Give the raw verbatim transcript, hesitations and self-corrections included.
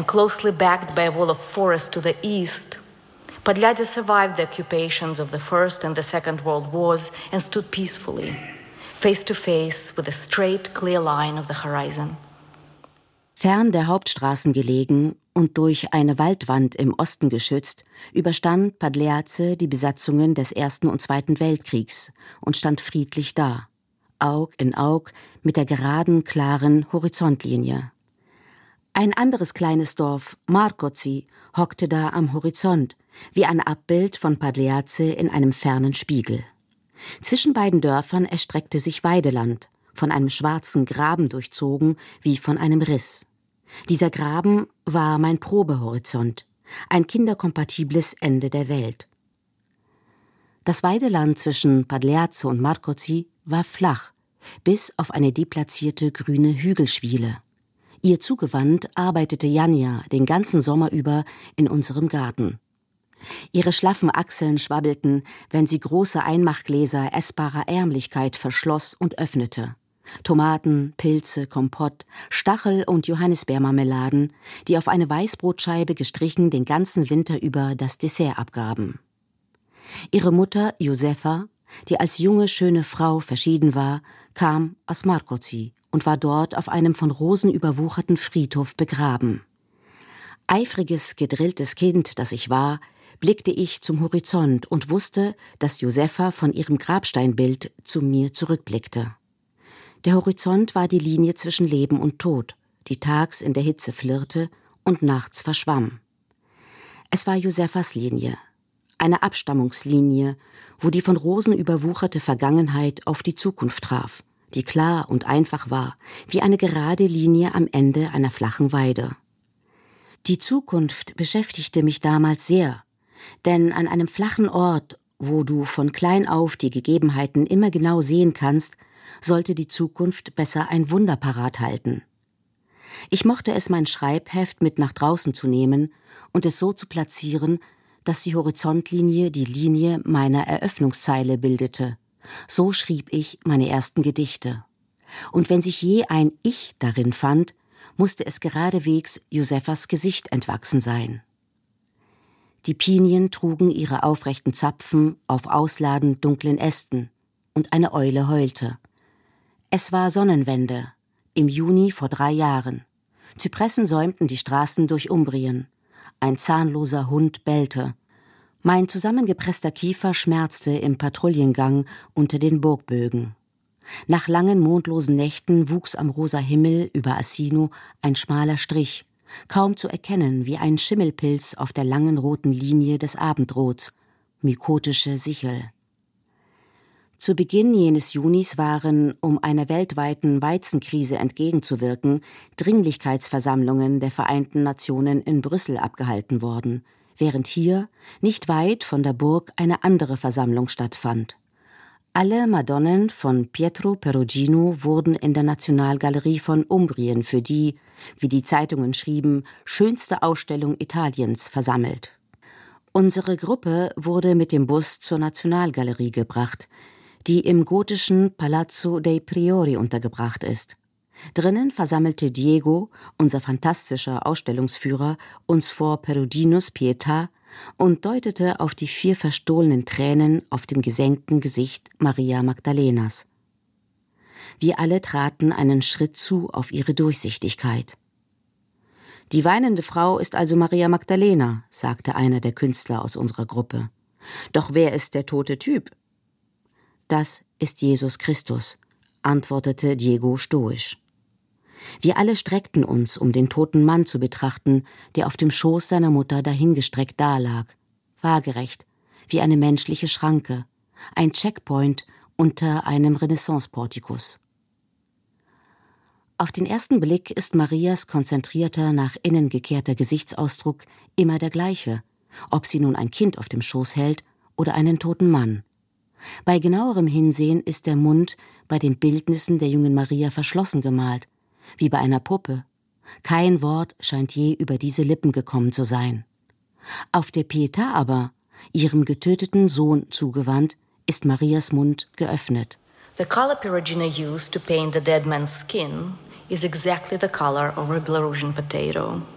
and closely backed by a wall of forest to the east, Podlyadze survived the occupations of the First and the Second World Wars and stood peacefully, face to face with a straight, clear line of the horizon. Fern der Hauptstraßen gelegen und durch eine Waldwand im Osten geschützt, überstand Podlyadze die Besatzungen des Ersten und Zweiten Weltkriegs und stand friedlich da, Aug in Aug mit der geraden, klaren Horizontlinie. Ein anderes kleines Dorf, Markoci, hockte da am Horizont, wie ein Abbild von Podlyadze in einem fernen Spiegel. Zwischen beiden Dörfern erstreckte sich Weideland, von einem schwarzen Graben durchzogen wie von einem Riss. Dieser Graben war mein Probehorizont, ein kinderkompatibles Ende der Welt. Das Weideland zwischen Podlyadze und Markoci war flach, bis auf eine deplatzierte grüne Hügelschwiele. Ihr zugewandt arbeitete Janja den ganzen Sommer über in unserem Garten. Ihre schlaffen Achseln schwabbelten, wenn sie große Einmachgläser essbarer Ärmlichkeit verschloss und öffnete. Tomaten, Pilze, Kompott, Stachel- und Johannisbeermarmeladen, die auf eine Weißbrotscheibe gestrichen den ganzen Winter über das Dessert abgaben. Ihre Mutter, Josefa, die als junge, schöne Frau verschieden war, kam aus Markoci und war dort auf einem von Rosen überwucherten Friedhof begraben. Eifriges, gedrilltes Kind, das ich war, blickte ich zum Horizont und wusste, dass Josefa von ihrem Grabsteinbild zu mir zurückblickte. Der Horizont war die Linie zwischen Leben und Tod, die tags in der Hitze flirrte und nachts verschwamm. Es war Josefas Linie, eine Abstammungslinie, wo die von Rosen überwucherte Vergangenheit auf die Zukunft traf, die klar und einfach war, wie eine gerade Linie am Ende einer flachen Weide. Die Zukunft beschäftigte mich damals sehr, denn an einem flachen Ort, wo du von klein auf die Gegebenheiten immer genau sehen kannst, sollte die Zukunft besser ein Wunder parat halten. Ich mochte es, mein Schreibheft mit nach draußen zu nehmen und es so zu platzieren, dass die Horizontlinie die Linie meiner Eröffnungszeile bildete. So schrieb ich meine ersten Gedichte. Und wenn sich je ein Ich darin fand, musste es geradewegs Josefas Gesicht entwachsen sein. Die Pinien trugen ihre aufrechten Zapfen auf ausladend dunklen Ästen, und eine Eule heulte. Es war Sonnenwende, im Juni vor drei Jahren. Zypressen säumten die Straßen durch Umbrien. Ein zahnloser Hund bellte. Mein zusammengepresster Kiefer schmerzte im Patrouillengang unter den Burgbögen. Nach langen mondlosen Nächten wuchs am rosa Himmel über Assino ein schmaler Strich, kaum zu erkennen wie ein Schimmelpilz auf der langen roten Linie des Abendrots, mykotische Sichel. Zu Beginn jenes Junis waren, um einer weltweiten Weizenkrise entgegenzuwirken, Dringlichkeitsversammlungen der Vereinten Nationen in Brüssel abgehalten worden, während hier, nicht weit von der Burg, eine andere Versammlung stattfand. Alle Madonnen von Pietro Perugino wurden in der Nationalgalerie von Umbrien für die, wie die Zeitungen schrieben, schönste Ausstellung Italiens versammelt. Unsere Gruppe wurde mit dem Bus zur Nationalgalerie gebracht, die im gotischen Palazzo dei Priori untergebracht ist. Drinnen versammelte Diego, unser fantastischer Ausstellungsführer, uns vor Peruginos Pietà und deutete auf die vier verstohlenen Tränen auf dem gesenkten Gesicht Maria Magdalenas. Wir alle traten einen Schritt zu auf ihre Durchsichtigkeit. »Die weinende Frau ist also Maria Magdalena«, sagte einer der Künstler aus unserer Gruppe. »Doch wer ist der tote Typ?« »Das ist Jesus Christus«, antwortete Diego stoisch. Wir alle streckten uns, um den toten Mann zu betrachten, der auf dem Schoß seiner Mutter dahingestreckt dalag, waagerecht, wie eine menschliche Schranke, ein Checkpoint unter einem Renaissance-Portikus. Auf den ersten Blick ist Marias konzentrierter, nach innen gekehrter Gesichtsausdruck immer der gleiche, ob sie nun ein Kind auf dem Schoß hält oder einen toten Mann. Bei genauerem Hinsehen ist der Mund bei den Bildnissen der jungen Maria verschlossen gemalt, wie bei einer Puppe. Kein Wort scheint je über diese Lippen gekommen zu sein. Auf der Pietà aber, ihrem getöteten Sohn zugewandt, ist Marias Mund geöffnet. The color Perugino used to paint the dead man's skin is exactly the color of a Belarusian potato.